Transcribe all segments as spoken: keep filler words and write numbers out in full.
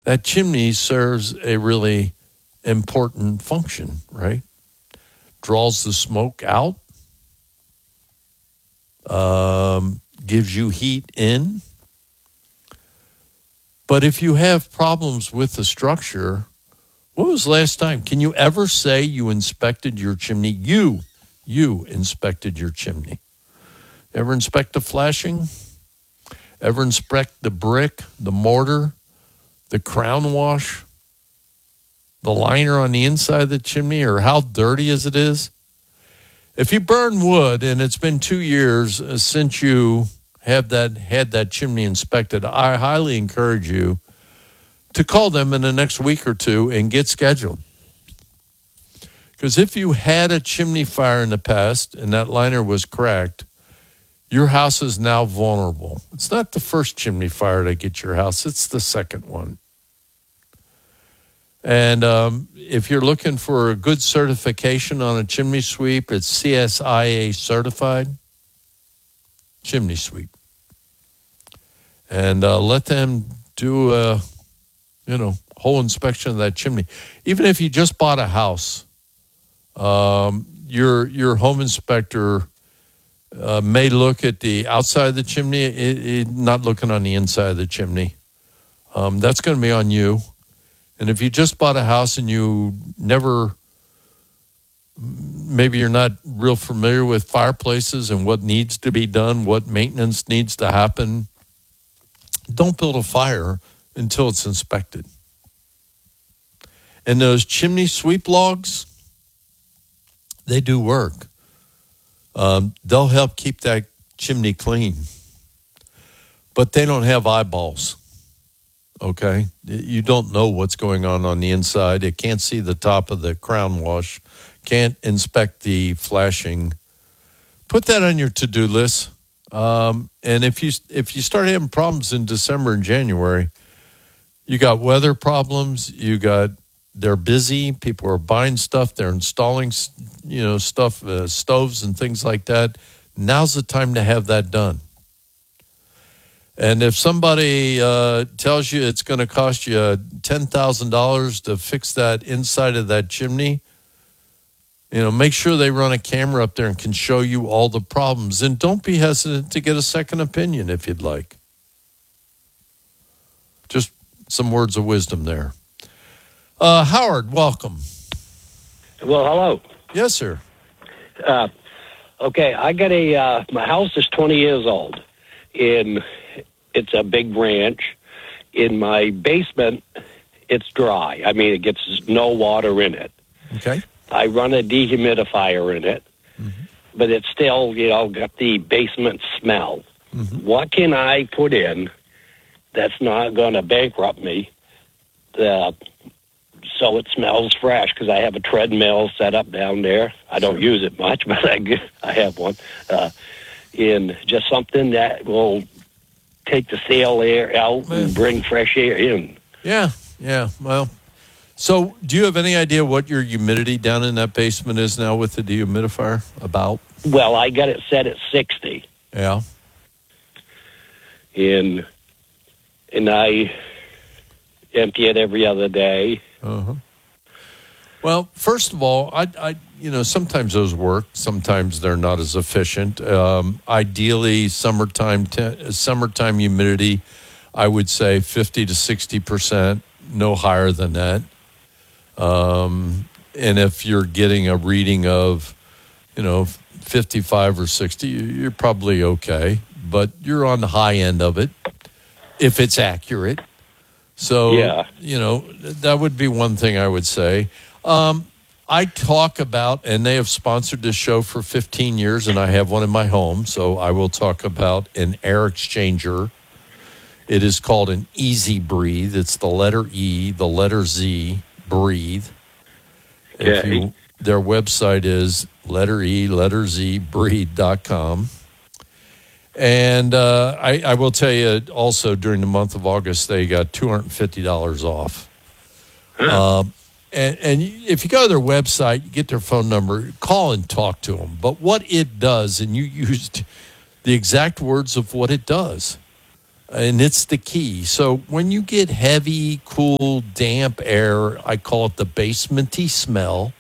that chimney serves a really important function, right? Draws the smoke out, um, gives you heat in. But if you have problems with the structure, what was the last time? Can you ever say you inspected your chimney? You, you inspected your chimney. Ever inspect the flashing? Ever inspect the brick, the mortar, the crown wash, the liner on the inside of the chimney, or how dirty as it is? If you burn wood and it's been two years since you have that had that chimney inspected, I highly encourage you to call them in the next week or two and get scheduled. Because if you had a chimney fire in the past and that liner was cracked, your house is now vulnerable. It's not the first chimney fire to get your house, it's the second one. And um, if you're looking for a good certification on a chimney sweep, it's C S I A certified chimney sweep. And uh, let them do a, you know, whole inspection of that chimney. Even if you just bought a house, um, your your home inspector uh, may look at the outside of the chimney, it, it, not looking on the inside of the chimney. Um, that's going to be on you. And if you just bought a house and you never, maybe you're not real familiar with fireplaces and what needs to be done, what maintenance needs to happen, don't build a fire until it's inspected. And those chimney sweep logs, they do work. Um, they'll help keep that chimney clean. But they don't have eyeballs. Okay, you don't know what's going on on the inside. It can't see the top of the crown wash, can't inspect the flashing. Put that on your to-do list. Um, and if you if you start having problems in December and January, you got weather problems. You got they're busy. People are buying stuff. They're installing, you know, stuff, uh, stoves and things like that. Now's the time to have that done. And if somebody uh, tells you it's going to cost you ten thousand dollars to fix that inside of that chimney, you know, make sure they run a camera up there and can show you all the problems. And don't be hesitant to get a second opinion if you'd like. Just some words of wisdom there. Uh, Howard, welcome. Well, hello. Yes, sir. Uh, okay, I got a, uh, my house is twenty years old. In It's a big ranch. In my basement, it's dry. I mean, it gets no water in it. Okay. I run a dehumidifier in it, mm-hmm. but it's still, you know, got the basement smell. Mm-hmm. What can I put in that's not going to bankrupt me uh, so it smells fresh? Because I have a treadmill set up down there. I don't sure. use it much, but I, I have one. Uh, in just something that will take the stale air out Man. and bring fresh air in. Yeah, yeah. Well, so do you have any idea what your humidity down in that basement is now with the dehumidifier about? Well, I got it set at sixty. Yeah. And, and I empty it every other day. Uh-huh. Well, first of all, I, I, you know, sometimes those work. Sometimes they're not as efficient. Um, ideally, summertime, te- summertime humidity, I would say fifty to sixty percent, no higher than that. Um, and if you're getting a reading of, you know, fifty-five or sixty, you're probably okay. But you're on the high end of it if it's accurate. So, yeah. you know, that would be one thing I would say. Um, I talk about, and they have sponsored this show for fifteen years, and I have one in my home, so I will talk about an air exchanger. It is called an Easy Breathe. It's the letter E, the letter Z, breathe. Okay. If you, their website is letter E, letter Z, breathe dot com. And uh, I, I will tell you also during the month of August, they got two hundred fifty dollars off. Huh. Um, And, and if you go to their website, you get their phone number, call and talk to them. But what it does, and you used the exact words of what it does, and it's the key. So when you get heavy, cool, damp air, I call it the basementy smell.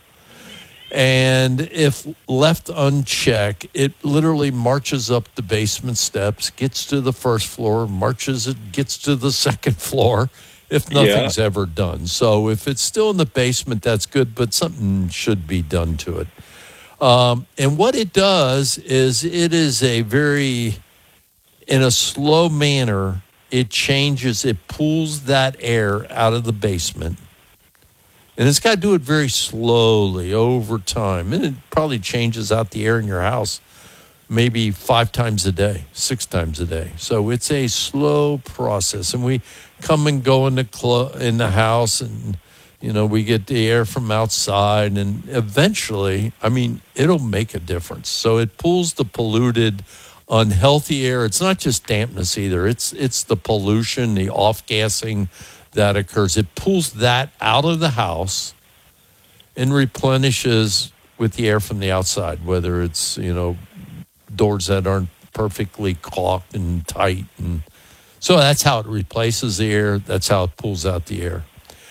And if left unchecked, it literally marches up the basement steps, gets to the first floor, marches it, gets to the second floor, if nothing's Yeah. ever done. So if it's still in the basement, that's good, but something should be done to it. Um, and what it does is it is a very, in a slow manner, it changes, it pulls that air out of the basement. And it's got to do it very slowly over time. And it probably changes out the air in your house maybe five times a day, six times a day. So it's a slow process. And we come and go in the, clo- in the house and, you know, we get the air from outside. And eventually, I mean, it'll make a difference. So it pulls the polluted, unhealthy air. It's not just dampness either. It's, it's the pollution, the off-gassing that occurs. It pulls that out of the house and replenishes with the air from the outside, whether it's, you know, doors that aren't perfectly caulked and tight. And so that's how it replaces the air. That's how it pulls out the air.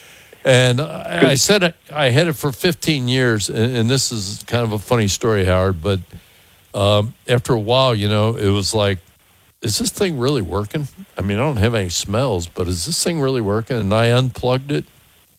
And I, I said it, I had it for fifteen years, and, and this is kind of a funny story, Howard, but um, after a while, you know, it was like, is this thing really working? I mean, I don't have any smells, but is this thing really working? And I unplugged it.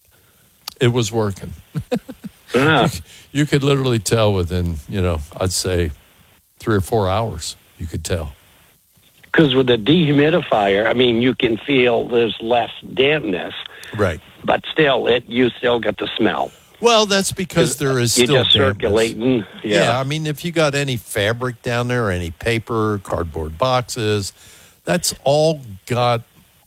It was working. Yeah. You could literally tell within, you know, I'd say three or four hours, you could tell. Because with the dehumidifier, I mean, you can feel there's less dampness, Right. but still, it you still get the smell. Well, that's because there is You're still just dampness. circulating. Yeah. Yeah. I mean, if you got any fabric down there, any paper, cardboard boxes, that's all got,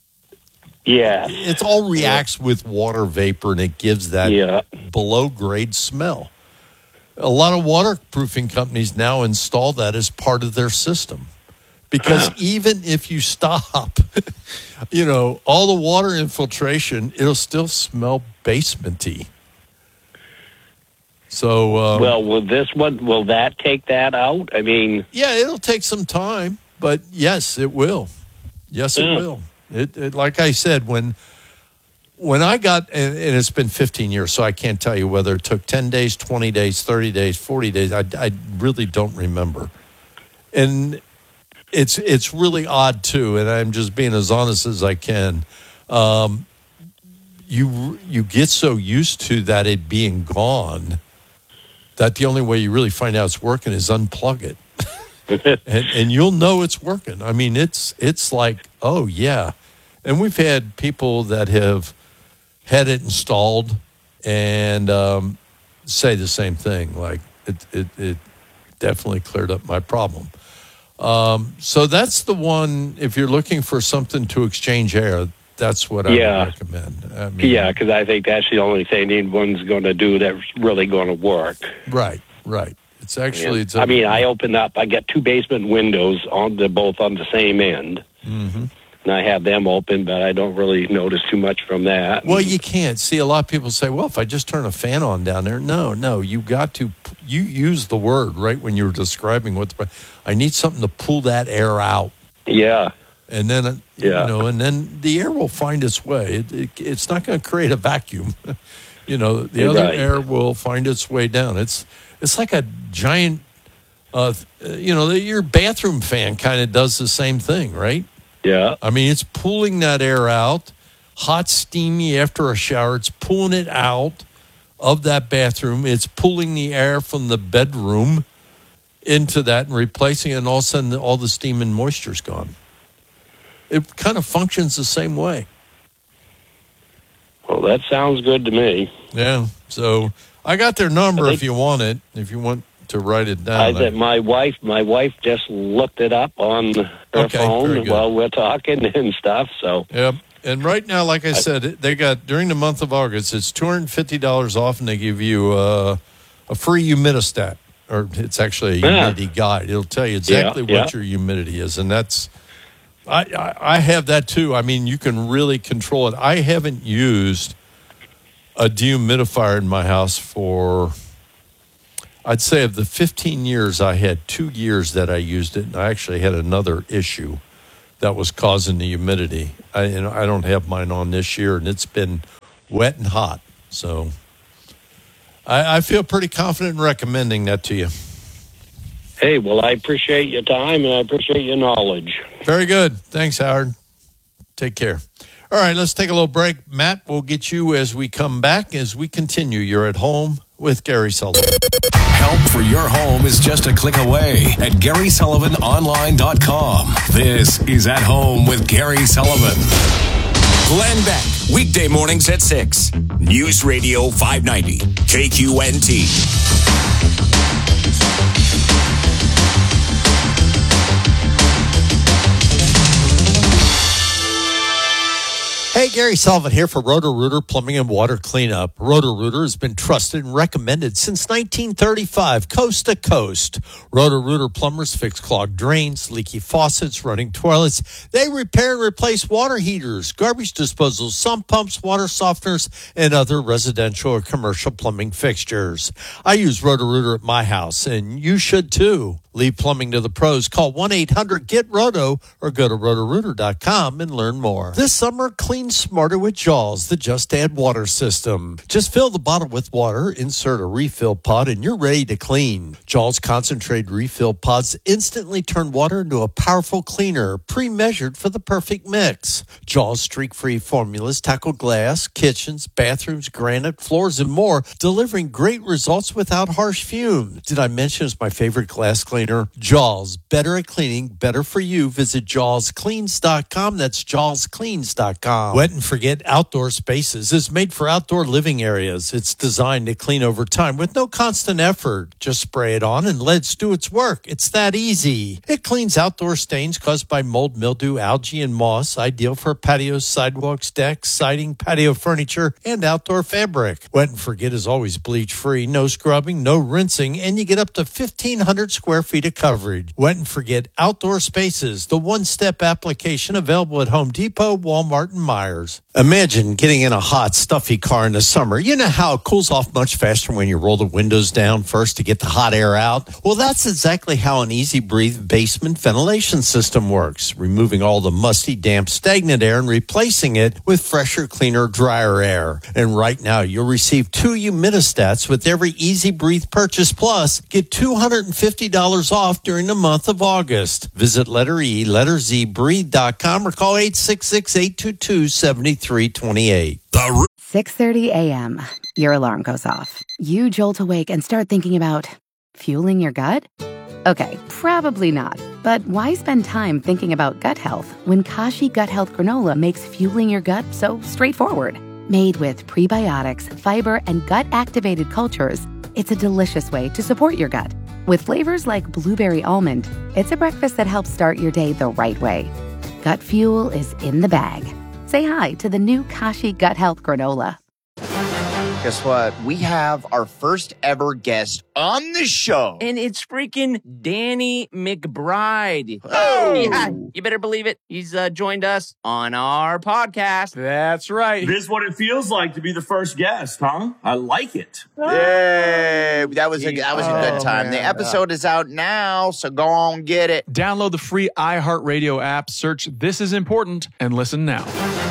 Yeah. it's all reacts with water vapor, and it gives that Yeah. below grade smell. A lot of waterproofing companies now install that as part of their system. Because even if you stop, you know, all the water infiltration, it'll still smell basementy. So, um, Well, will this one, will that take that out? I mean, yeah, it'll take some time, but yes, it will. Yes, it Yeah. will. It, it, like I said, when when I got, and, and it's been fifteen years, so I can't tell you whether it took ten days, twenty days, thirty days, forty days. I, I really don't remember. And it's it's really odd too, and I'm just being as honest as I can. Um, you you get so used to that it being gone that the only way you really find out it's working is unplug it, and and you'll know it's working. I mean, it's it's like, oh yeah, and we've had people that have had it installed and um, say the same thing. Like it it, it definitely cleared up my problem. Um, so that's the one. If you're looking for something to exchange air, that's what I Yeah. would recommend. I mean, yeah, because I think that's the only thing anyone's going to do that's really going to work. right, right. It's actually. Yeah. It's a, I mean, I open up, I get two basement windows on the both on the same end. Mhm. And I have them open, but I don't really notice too much from that. Well, you can't see. A lot of people say, "Well, if I just turn a fan on down there," no, no, you got to. You use the word right when you were describing what the. I need something to pull that air out, Yeah. and then uh, Yeah. you know, and then the air will find its way. It, it, it's not going to create a vacuum. You know, the other Right. air will find its way down. It's it's like a giant. Uh, you know, your bathroom fan kind of does the same thing, right? Yeah. I mean, it's pulling that air out, hot, steamy after a shower. It's pulling it out of that bathroom. It's pulling the air from the bedroom into that and replacing it, and all of a sudden, all the steam and moisture's gone. It kind of functions the same way. Well, that sounds good to me. Yeah. So I got their number I think- if you want it, if you want to write it down. I said my wife, my wife just looked it up on her Okay, very phone good. while we're talking and stuff. So Yep. And right now, like I said, they got, during the month of August, it's two hundred fifty dollars off, and they give you uh, a free humidistat, or it's actually a Yeah. humidity guide. It'll tell you exactly Yeah, what your humidity is, and that's, I, I, I have that too. I mean, you can really control it. I haven't used a dehumidifier in my house for, I'd say of the fifteen years I had, two years that I used it, and I actually had another issue that was causing the humidity. I, you know, I don't have mine on this year, and it's been wet and hot. So I, I feel pretty confident in recommending that to you. Hey, well, I appreciate your time, and I appreciate your knowledge. Very good. Thanks, Howard. Take care. All right, let's take a little break. Matt, we'll get you as we come back, as we continue. You're at home with Gary Sullivan. Help for your home is just a click away at Gary Sullivan Online dot com. This is At Home with Gary Sullivan. Glenn Beck, weekday mornings at six. News Radio five ninety, K Q N T. Hey, Gary Sullivan here for Roto-Rooter Plumbing and Water Cleanup. Roto-Rooter has been trusted and recommended since nineteen thirty-five, coast to coast. Roto-Rooter plumbers fix clogged drains, leaky faucets, running toilets. They repair and replace water heaters, garbage disposals, sump pumps, water softeners, and other residential or commercial plumbing fixtures. I use Roto-Rooter at my house, and you should too. Leave plumbing to the pros. Call one eight hundred get roto or go to roto rooter dot com and learn more. This summer, clean smarter with Jaws, the Just Add Water system. Just fill the bottle with water, insert a refill pod, and you're ready to clean. Jaws concentrated refill pods instantly turn water into a powerful cleaner, pre-measured for the perfect mix. Jaws streak-free formulas tackle glass, kitchens, bathrooms, granite, floors, and more, delivering great results without harsh fumes. Did I mention it's my favorite glass cleaner? Jaws, better at cleaning, better for you. Visit jaws cleans dot com. That's jaws cleans dot com. Wet and Forget Outdoor Spaces is made for outdoor living areas. It's designed to clean over time with no constant effort. Just spray it on and let it do its work. It's that easy. It cleans outdoor stains caused by mold, mildew, algae, and moss. Ideal for patios, sidewalks, decks, siding, patio furniture, and outdoor fabric. Wet and Forget is always bleach-free, no scrubbing, no rinsing, and you get up to fifteen hundred square feet of coverage. Wet and Forget Outdoor Spaces, the one-step application available at Home Depot, Walmart, and Myers. Imagine getting in a hot, stuffy car in the summer. You know how it cools off much faster when you roll the windows down first to get the hot air out? Well, that's exactly how an Easy Breathe basement ventilation system works, removing all the musty, damp, stagnant air and replacing it with fresher, cleaner, drier air. And right now, you'll receive two humidistats with every Easy Breathe purchase. Plus, get two hundred fifty dollars off during the month of August. Visit letter E, letter Z, breathe dot com or call eight six six, eight two two, seven three two eight. six thirty a.m. Your alarm goes off. You jolt awake and start thinking about fueling your gut? Okay, probably not. But why spend time thinking about gut health when Kashi Gut Health Granola makes fueling your gut so straightforward? Made with prebiotics, fiber, and gut-activated cultures, it's a delicious way to support your gut. With flavors like blueberry almond, it's a breakfast that helps start your day the right way. Gut fuel is in the bag. Say hi to the new Kashi Gut Health Granola. Guess what? We have our first ever guest on the show. And it's freaking Danny McBride. Oh! Yeah, you better believe it. He's uh, joined us on our podcast. That's right. This is what it feels like to be the first guest, huh? I like it. Yay! That was a, that was a good time. Oh, the man. episode is out now, so go on, get it. Download the free iHeartRadio app, search This Is Important, and listen now.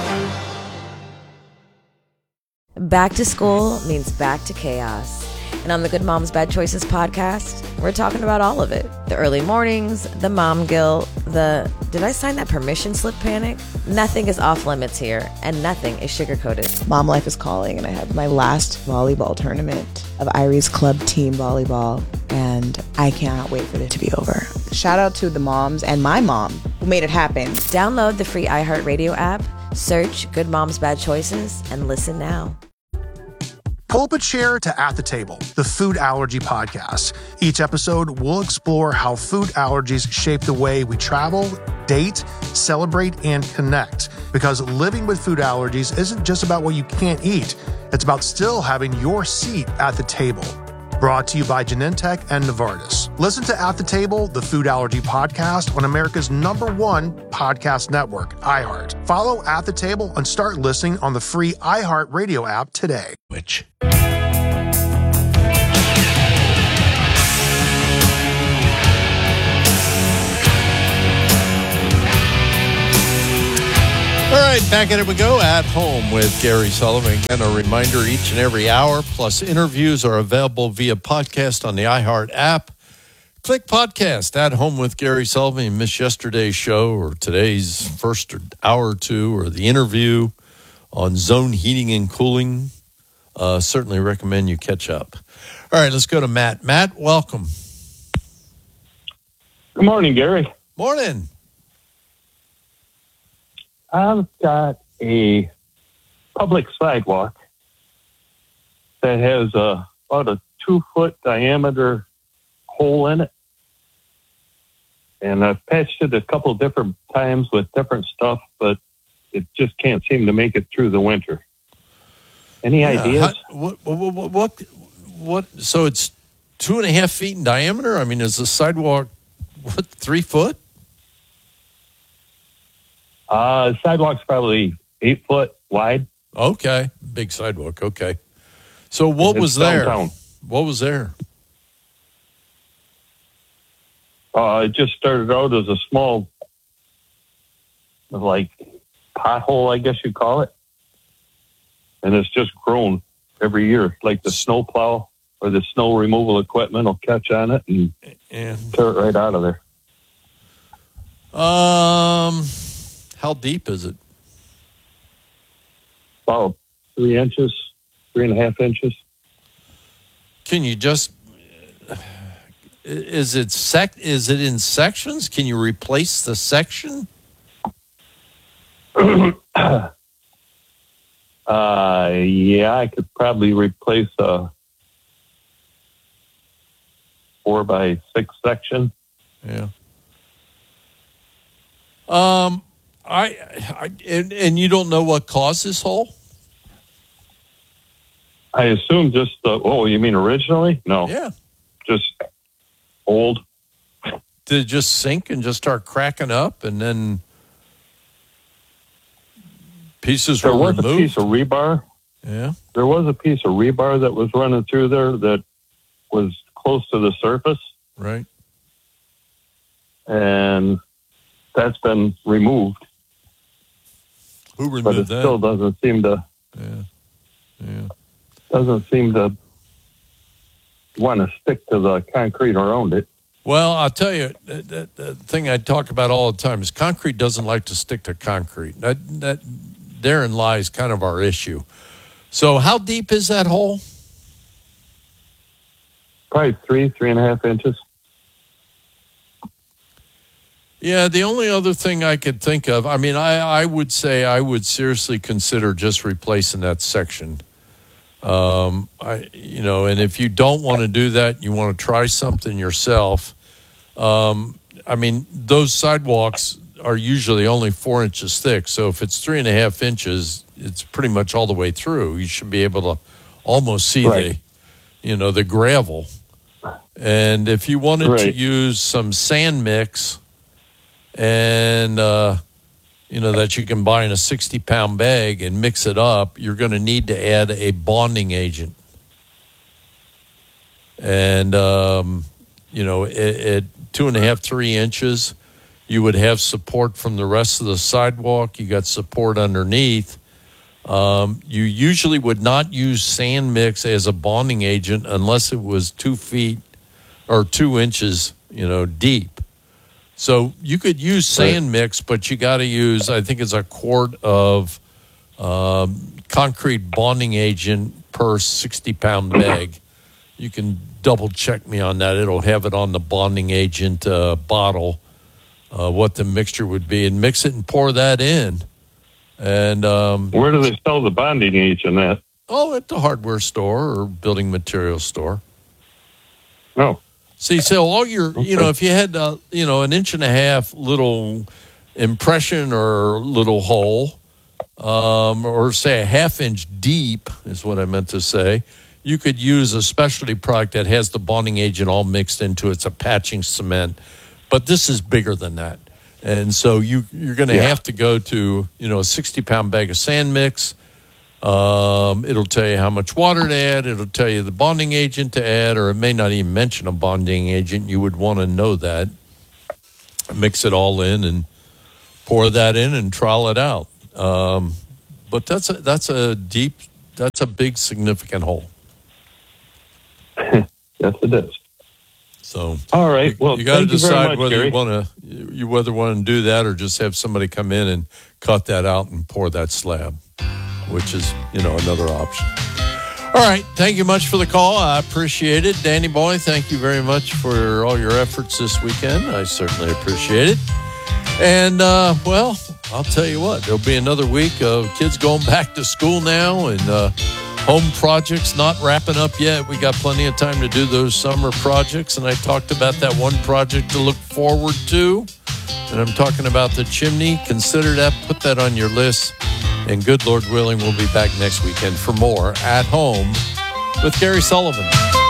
Back to school means back to chaos. And on the Good Moms Bad Choices podcast, we're talking about all of it. The early mornings, the mom guilt, the did I sign that permission slip panic? Nothing is off limits here, and nothing is sugar-coated. Mom life is calling, and I have my last volleyball tournament of Irie's club team volleyball, and I cannot wait for it to be over. Shout out to the moms and my mom who made it happen. Download the free iHeartRadio app, search Good Moms Bad Choices, and listen now. Pull up a chair to At the Table, the food allergy podcast. Each episode, we'll explore how food allergies shape the way we travel, date, celebrate, and connect. Because living with food allergies isn't just about what you can't eat. It's about still having your seat at the table. Brought to you by Genentech and Novartis. Listen to At the Table, the food allergy podcast on America's number one podcast network, iHeart. Follow At the Table and start listening on the free iHeart Radio app today. Which? All right, back at it we go, At Home with Gary Sullivan. And a reminder, each and every hour, plus interviews are available via podcast on the iHeart app. Click podcast, At Home with Gary Sullivan. You missed yesterday's show or today's first hour or two or the interview on zone heating and cooling. Uh, certainly recommend you catch up. All right, let's go to Matt. Matt, welcome. Good morning, Gary. Morning. I've got a public sidewalk that has a, about a two-foot diameter hole in it. And I've patched it a couple different times with different stuff, but it just can't seem to make it through the winter. Any yeah, ideas? How, what, what, what, what, what, so it's two and a half feet in diameter? I mean, is the sidewalk, what, three foot? Uh, the sidewalk's probably eight foot wide. Okay. Big sidewalk. Okay. So what It's was there? downtown. What was there? Uh, it just started out as a small, like, pothole, I guess you call it. And it's just grown every year. Like the snow plow or the snow removal equipment will catch on it and, and tear it right out of there. Um, how deep is it? About three inches, three and a half inches. Can you just... Is it sec? Is it in sections? Can you replace the section? uh, yeah, I could probably replace a four by six section. Yeah. Um, I, I and, and you don't know what caused this hole? I assume just the. Oh, you mean originally? No. Yeah. Just. Old. Did it just sink and just start cracking up, and then pieces there were was removed? a piece of rebar. Yeah. There was a piece of rebar that was running through there that was close to the surface. Right. And that's been removed. Who removed but it that? still doesn't seem to. Yeah. Yeah. Doesn't seem to want to stick to the concrete around it. Well, I'll tell you, the, the, the thing I talk about all the time is concrete doesn't like to stick to concrete. That, that therein lies kind of our issue. So how deep is that hole? Probably three, three and a half inches. Yeah, the only other thing I could think of, I mean, I, I would say I would seriously consider just replacing that section. Um, I, you know, and if you don't want to do that, you want to try something yourself. Um, I mean, those sidewalks are usually only four inches thick. So if it's three and a half inches, it's pretty much all the way through. You should be able to almost see right. the, you know, the gravel. And if you wanted right. to use some sand mix and, uh, you know, that you can buy in a sixty pound bag and mix it up, you're going to need to add a bonding agent. And, um, you know, at, at two and a half, three inches, you would have support from the rest of the sidewalk. You got support underneath. Um, you usually would not use sand mix as a bonding agent unless it was two feet or two inches, you know, deep. So you could use sand mix, but you got to use, I think it's a quart of um, concrete bonding agent per sixty pound bag. You can double check me on that. It'll have it on the bonding agent uh, bottle, uh, what the mixture would be, and mix it and pour that in. And um, where do they sell the bonding agent at? Oh, at the hardware store or building materials store. Oh. See, so all your, you know, if you had, uh, you know, an inch and a half little impression or little hole, um, or say a half inch deep is what I meant to say, you could use a specialty product that has the bonding agent all mixed into it. It's a patching cement. But this is bigger than that. And so you, you're going to yeah. have to go to, you know, a sixty pound bag of sand mix. Um, it'll tell you how much water to add. It'll tell you the bonding agent to add, or it may not even mention a bonding agent. You would want to know that. Mix it all in and pour that in and trowel it out. Um, but that's a, that's a deep, that's a big, significant hole. Yes, it is. So, all right. Well, you got to thank you very decide much, whether Gary. you want to, you whether want to do that or just have somebody come in and cut that out and pour that slab, which is, you know, another option. All right. Thank you much for the call. I appreciate it. Danny boy, thank you very much for all your efforts this weekend. I certainly appreciate it. And, uh, well, I'll tell you what, there'll be another week of kids going back to school now and uh, home projects not wrapping up yet. We got plenty of time to do those summer projects. And I talked about that one project to look forward to. And I'm talking about the chimney. Consider that. Put that on your list. And good Lord willing, we'll be back next weekend for more At Home with Gary Sullivan.